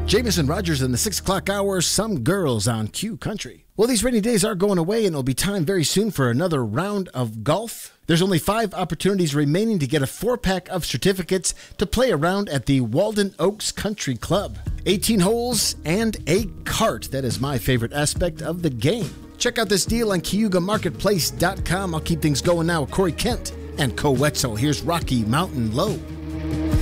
Jameson Rogers in the 6 o'clock hour, Some Girls on Q Country. Well, these rainy days are going away, and it'll be time very soon for another round of golf. There's only 5 opportunities remaining to get a 4-pack of certificates to play around at the Walden Oaks Country Club. 18 holes and a cart. That is my favorite aspect of the game. Check out this deal on CayugaMarketplace.com. I'll keep things going now with Corey Kent and Co Wetzel. Here's Rocky Mountain Low.